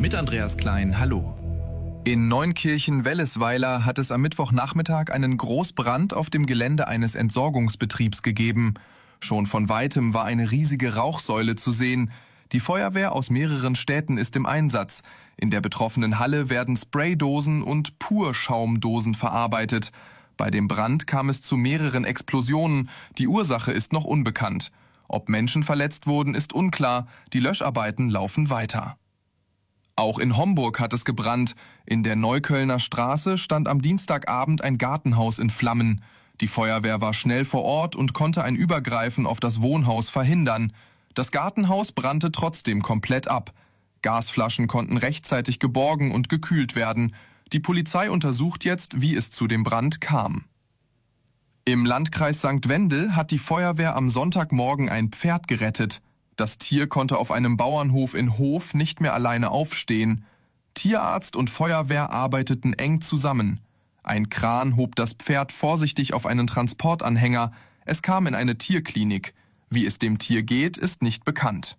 Mit Andreas Klein, hallo. In Neunkirchen-Wellesweiler hat es am Mittwochnachmittag einen Großbrand auf dem Gelände eines Entsorgungsbetriebs gegeben. Schon von weitem war eine riesige Rauchsäule zu sehen. Die Feuerwehr aus mehreren Städten ist im Einsatz. In der betroffenen Halle werden Spraydosen und Purschaumdosen verarbeitet. Bei dem Brand kam es zu mehreren Explosionen. Die Ursache ist noch unbekannt. Ob Menschen verletzt wurden, ist unklar. Die Löscharbeiten laufen weiter. Auch in Homburg hat es gebrannt. In der Neuköllner Straße stand am Dienstagabend ein Gartenhaus in Flammen. Die Feuerwehr war schnell vor Ort und konnte ein Übergreifen auf das Wohnhaus verhindern. Das Gartenhaus brannte trotzdem komplett ab. Gasflaschen konnten rechtzeitig geborgen und gekühlt werden. Die Polizei untersucht jetzt, wie es zu dem Brand kam. Im Landkreis St. Wendel hat die Feuerwehr am Sonntagmorgen ein Pferd gerettet. Das Tier konnte auf einem Bauernhof in Hof nicht mehr alleine aufstehen. Tierarzt und Feuerwehr arbeiteten eng zusammen. Ein Kran hob das Pferd vorsichtig auf einen Transportanhänger. Es kam in eine Tierklinik. Wie es dem Tier geht, ist nicht bekannt.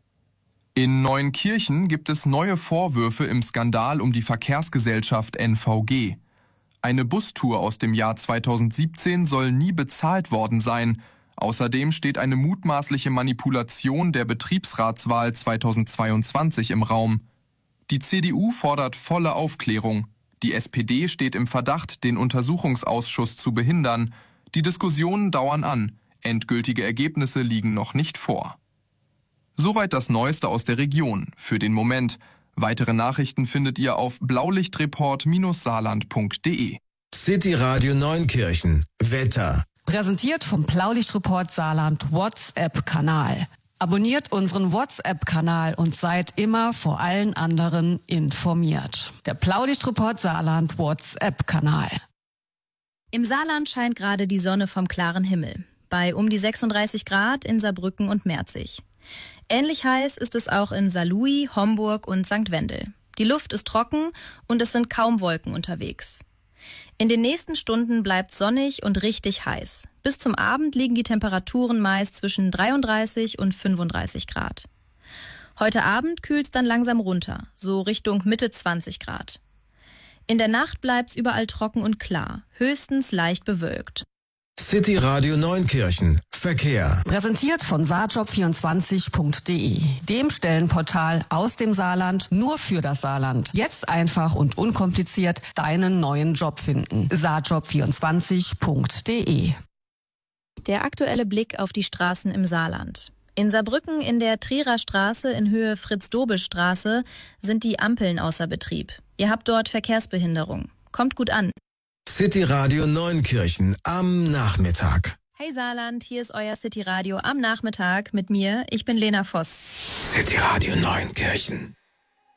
In Neunkirchen gibt es neue Vorwürfe im Skandal um die Verkehrsgesellschaft NVG. Eine Bustour aus dem Jahr 2017 soll nie bezahlt worden sein. Außerdem steht eine mutmaßliche Manipulation der Betriebsratswahl 2022 im Raum. Die CDU fordert volle Aufklärung. Die SPD steht im Verdacht, den Untersuchungsausschuss zu behindern. Die Diskussionen dauern an. Endgültige Ergebnisse liegen noch nicht vor. Soweit das Neueste aus der Region. Für den Moment. Weitere Nachrichten findet ihr auf blaulichtreport-saarland.de. City Radio Neunkirchen. Wetter. Präsentiert vom Blaulichtreport Saarland WhatsApp-Kanal. Abonniert unseren WhatsApp-Kanal und seid immer vor allen anderen informiert. Der Blaulichtreport Saarland WhatsApp-Kanal. Im Saarland scheint gerade die Sonne vom klaren Himmel. Bei um die 36 Grad in Saarbrücken und Merzig. Ähnlich heiß ist es auch in Saarlouis, Homburg und St. Wendel. Die Luft ist trocken und es sind kaum Wolken unterwegs. In den nächsten Stunden bleibt sonnig und richtig heiß. Bis zum Abend liegen die Temperaturen meist zwischen 33 und 35 Grad. Heute Abend kühlt es dann langsam runter, so Richtung Mitte 20 Grad. In der Nacht bleibt es überall trocken und klar, höchstens leicht bewölkt. City Radio Neunkirchen. Verkehr. Präsentiert von saarjob24.de, dem Stellenportal aus dem Saarland nur für das Saarland. Jetzt einfach und unkompliziert deinen neuen Job finden. saarjob24.de. Der aktuelle Blick auf die Straßen im Saarland. In Saarbrücken in der Trierer Straße in Höhe Fritz-Dobel-Straße sind die Ampeln außer Betrieb. Ihr habt dort Verkehrsbehinderung. Kommt gut an. City Radio Neunkirchen am Nachmittag. Hey Saarland, hier ist euer City Radio am Nachmittag mit mir. Ich bin Lena Voss. City Radio Neunkirchen.